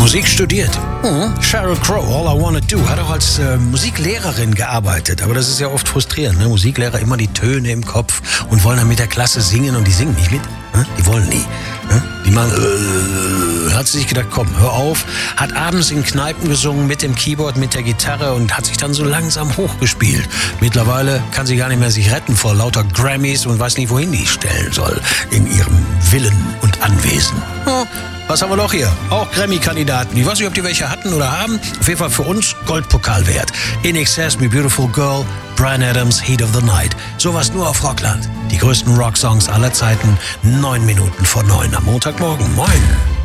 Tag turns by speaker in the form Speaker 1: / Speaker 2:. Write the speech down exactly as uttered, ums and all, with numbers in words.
Speaker 1: Musik studiert. Mhm. Sheryl Crow, All I Wanna Do, hat auch als äh, Musiklehrerin gearbeitet. Aber das ist ja oft frustrierend. Ne? Musiklehrer immer die Töne im Kopf und wollen dann mit der Klasse singen und die singen nicht mit. Ne? Die wollen nie. Ne? Die machen, äh, hat sie sich gedacht, komm, hör auf. Hat abends in Kneipen gesungen mit dem Keyboard, mit der Gitarre und hat sich dann so langsam hochgespielt. Mittlerweile kann sie gar nicht mehr sich retten vor lauter Grammys und weiß nicht, wohin die stellen soll in ihrem Willen und Anwesen. Hm. Was haben wir noch hier? Auch Grammy-Kandidaten. Ich weiß nicht, ob die welche hatten oder haben. Auf jeden Fall für uns Goldpokal wert. In Excess, Me Beautiful Girl, Bryan Adams, Heat of the Night. Sowas nur auf Rockland. Die größten Rocksongs aller Zeiten. Neun Minuten vor neun am Montagmorgen. Moin.